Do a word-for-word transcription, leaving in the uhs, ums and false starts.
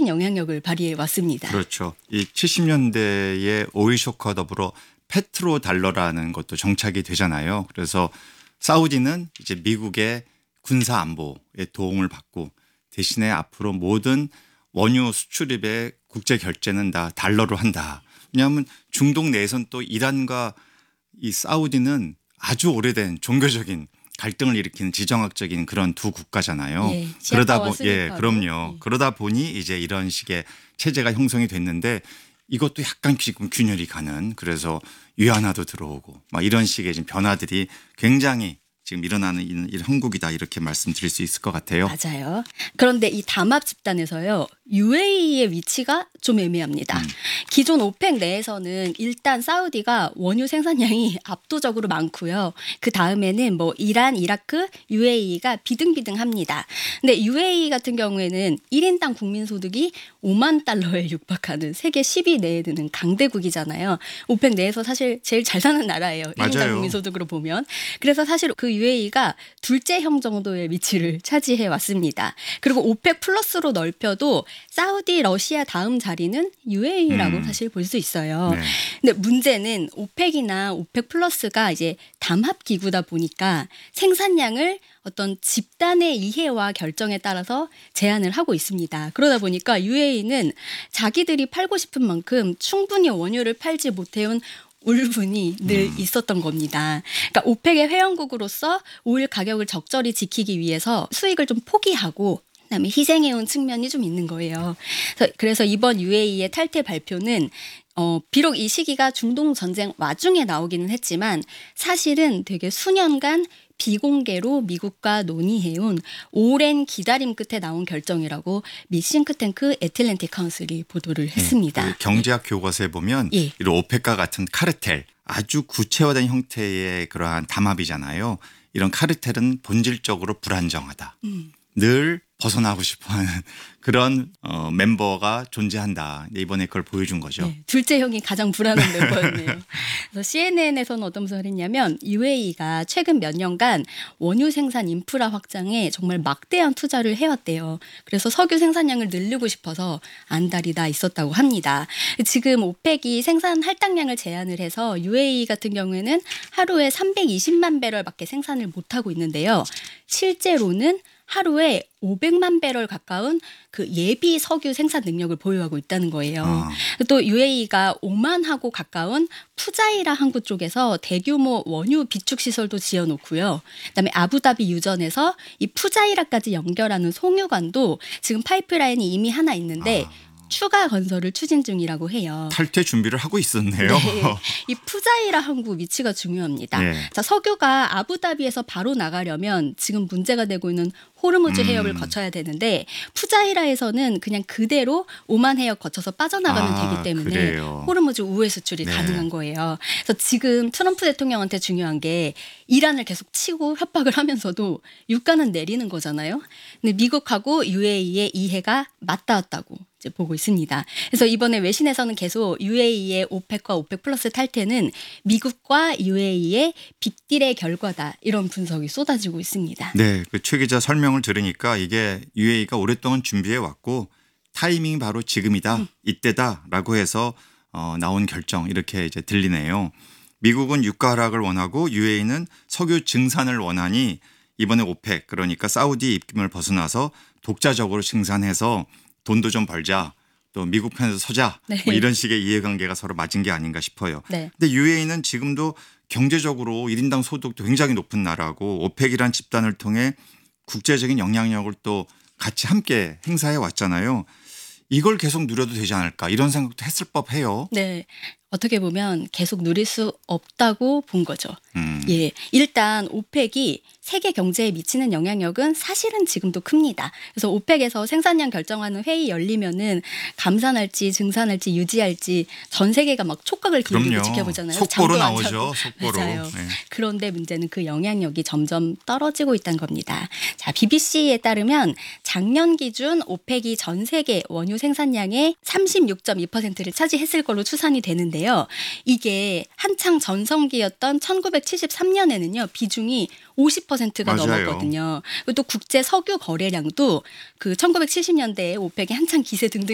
큰 영향력을 발휘해 왔습니다. 그렇죠. 이 칠십 년대에 오일 쇼크와 더불어 페트로 달러라는 것도 정착이 되잖아요. 그래서 사우디는 이제 미국의 군사 안보에 도움을 받고 대신에 앞으로 모든 원유 수출입의 국제 결제는 다 달러로 한다. 왜냐하면 중동 내에선 또 이란과 이 사우디는 아주 오래된 종교적인 갈등을 일으키는 지정학적인 그런 두 국가잖아요. 예, 그러다 보 예, 그럼요. 예. 그러다 보니 이제 이런 식의 체제가 형성이 됐는데 이것도 약간 지금 균열이 가는 그래서 위안화도 들어오고 막 이런 식의 지금 변화들이 굉장히 지금 일어나는 이런 형국이다 이렇게 말씀드릴 수 있을 것 같아요. 맞아요. 그런데 이 담합 집단에서요. 유에이의 위치가 좀 애매합니다. 음. 기존 오펙 내에서는 일단 사우디가 원유 생산량이 압도적으로 많고요. 그 다음에는 뭐 이란, 이라크, 유에이가 비등비등합니다. 근데 유에이 같은 경우에는 일 인당 국민소득이 오만 달러에 육박하는 세계 십 위 내에 드는 강대국이잖아요. 오펙 내에서 사실 제일 잘 사는 나라예요. 맞아요. 일 인당 국민소득으로 보면. 그래서 사실 그 유에이가 둘째 형 정도의 위치를 차지해 왔습니다. 그리고 오펙 플러스로 넓혀도 사우디, 러시아 다음 자리는 유에이라고 음. 사실 볼 수 있어요. 네. 근데 문제는 오펙이나 오펙 플러스가 이제 담합 기구다 보니까 생산량을 어떤 집단의 이해와 결정에 따라서 제한을 하고 있습니다. 그러다 보니까 유에이는 자기들이 팔고 싶은 만큼 충분히 원유를 팔지 못해온 울분이 늘 음. 있었던 겁니다. 그러니까 오펙의 회원국으로서 오일 가격을 적절히 지키기 위해서 수익을 좀 포기하고 그다음에 희생해온 측면이 좀 있는 거예요. 그래서, 그래서 이번 유에이의 탈퇴 발표는 어, 비록 이 시기가 중동 전쟁 와중에 나오기는 했지만 사실은 되게 수년간 비공개로 미국과 논의해온 오랜 기다림 끝에 나온 결정이라고 미 싱크탱크 애틀랜틱 카운슬이 보도를 했습니다. 네, 그 경제학 교과서에 보면 예. 이런 오펙과 같은 카르텔 아주 구체화된 형태의 그러한 담합이잖아요. 이런 카르텔은 본질적으로 불안정하다. 음. 늘 벗어나고 싶어하는 그런 어, 멤버가 존재한다. 이번에 그걸 보여준 거죠. 네, 둘째 형이 가장 불안한 멤버였네요. 그래서 씨엔엔에서는 어떤 분석을 했냐면 유에이가 최근 몇 년간 원유 생산 인프라 확장에 정말 막대한 투자를 해왔대요. 그래서 석유 생산량을 늘리고 싶어서 안달이 나 있었다고 합니다. 지금 오펙이 생산 할당량을 제한을 해서 유에이 같은 경우에는 하루에 삼백이십만 배럴밖에 생산을 못하고 있는데요. 실제로는 하루에 오백만 배럴 가까운 그 예비 석유 생산 능력을 보유하고 있다는 거예요. 아. 또 유에이가 오만하고 가까운 푸자이라 항구 쪽에서 대규모 원유 비축 시설도 지어놓고요. 그다음에 아부다비 유전에서 이 푸자이라까지 연결하는 송유관도 지금 파이프라인이 이미 하나 있는데 아. 추가 건설을 추진 중이라고 해요. 탈퇴 준비를 하고 있었네요. 네. 이 푸자이라 항구 위치가 중요합니다. 네. 자, 석유가 아부다비에서 바로 나가려면 지금 문제가 되고 있는 호르무즈 음. 해협을 거쳐야 되는데 푸자이라에서는 그냥 그대로 오만 해협 거쳐서 빠져나가면 아, 되기 때문에 그래요. 호르무즈 우회 수출이 네. 가능한 거예요. 그래서 지금 트럼프 대통령한테 중요한 게 이란을 계속 치고 협박을 하면서도 유가는 내리는 거잖아요. 근데 미국하고 유에이의 이해가 맞닿았다고 이제 보고 있습니다. 그래서 이번에 외신에서는 계속 유에이의 오펙과 오펙 플러스 탈퇴는 미국과 유에이의 빅딜의 결과다 이런 분석이 쏟아지고 있습니다. 네, 그 최 기자 설명을 들으니까 이게 유에이가 오랫동안 준비해 왔고 타이밍이 바로 지금이다, 음. 이때다라고 해서 어, 나온 결정 이렇게 이제 들리네요. 미국은 유가 하락을 원하고 유에이는 석유 증산을 원하니 이번에 오펙 그러니까 사우디 입김을 벗어나서 독자적으로 증산해서 돈도 좀 벌자. 또 미국 편에서 서자. 네. 뭐 이런 식의 이해관계가 서로 맞은 게 아닌가 싶어요. 네. 근데 유에이는 지금도 경제적으로 일 인당 소득도 굉장히 높은 나라고 오펙이란 집단을 통해 국제적인 영향력을 또 같이 함께 행사해 왔잖아요. 이걸 계속 누려도 되지 않을까 이런 생각도 했을 법해요. 네. 어떻게 보면 계속 누릴 수 없다고 본 거죠. 음. 예, 일단 오펙이 세계 경제에 미치는 영향력은 사실은 지금도 큽니다. 그래서 오펙에서 생산량 결정하는 회의 열리면은 감산할지 증산할지 유지할지 전 세계가 막 촉각을 기울이고 지켜보잖아요. 속보로 나오죠. 속보로. 맞아요. 네. 그런데 문제는 그 영향력이 점점 떨어지고 있다는 겁니다. 자, 비비씨에 따르면 작년 기준 오펙이 전 세계 원유 생산량의 삼십육 점 이 퍼센트를 차지했을 걸로 추산이 되는데요. 이게 한창 전성기였던 천구백칠십삼 년에는요 비중이 오십 퍼센트가 맞아요. 넘었거든요. 또 국제 석유 거래량도 그 천구백칠십 년대에 오펙이 한창 기세 등등